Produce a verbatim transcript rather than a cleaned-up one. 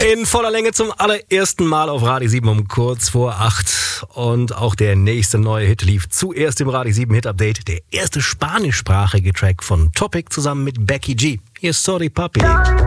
In voller Länge zum allerersten Mal auf Radio sieben um kurz vor acht. Und auch der nächste neue Hit lief zuerst im Radio sieben Hit Update. Der erste spanischsprachige Track von Topic zusammen mit Becky G. Hier ist Sorry Papi.